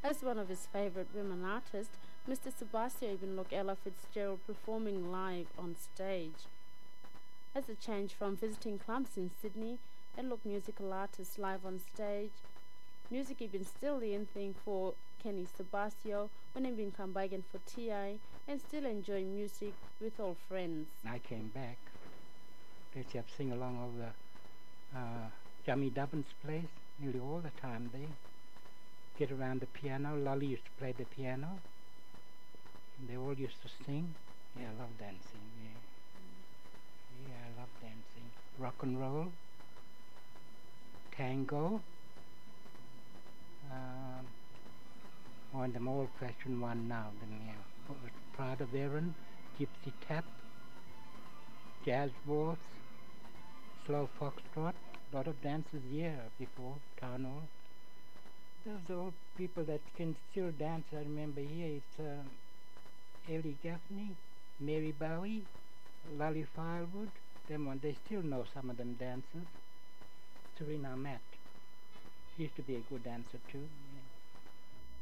As one of his favorite women artists, Mr. Sebastian even looked Ella Fitzgerald performing live on stage. As a change from visiting clubs in Sydney, it looked musical artists live on stage. Music had been still the in thing for Kenny Sebastian when he'd been Cambagan for TI and still enjoy music with all friends. I came back. They used to have sing along over Jimmy Dubbin's place nearly all the time there. Get around the piano. Lolly used to play the piano. And they all used to sing. Yeah, I love dancing, yeah. Yeah, I love dancing. Rock and roll. Tango. On the old-fashioned one now, Prada Veron, Gypsy Tap, Jazz Waltz, Slow Foxtrot, a lot of dances here before Town Hall. Those old people that can still dance, I remember here, it's Ellie Gaffney, Mary Bowie, Lolly Firewood, them one, they still know some of them dances. Serena Matt, she used to be a good dancer too.